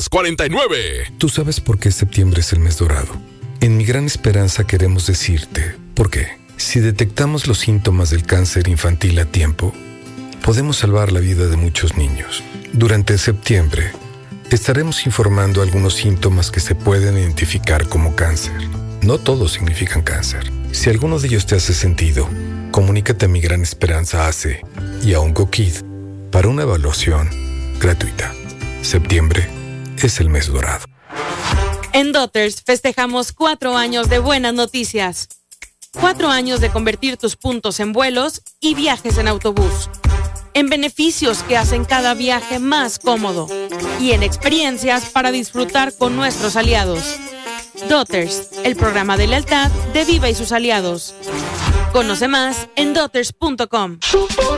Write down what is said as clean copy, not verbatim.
5249. ¿Tú sabes por qué septiembre es el mes dorado? En Mi Gran Esperanza queremos decirte por qué. Si detectamos los síntomas del cáncer infantil a tiempo, podemos salvar la vida de muchos niños. Durante septiembre, estaremos informando algunos síntomas que se pueden identificar como cáncer. No todos significan cáncer. Si alguno de ellos te hace sentido, comunícate a Mi Gran Esperanza AC y a OncoKid para una evaluación gratuita. Septiembre es el mes dorado. En Dotters festejamos 4 años de buenas noticias. 4 años de convertir tus puntos en vuelos y viajes en autobús. En beneficios que hacen cada viaje más cómodo. Y en experiencias para disfrutar con nuestros aliados. Dotters, el programa de lealtad de Viva y sus aliados. Conoce más en dotters.com.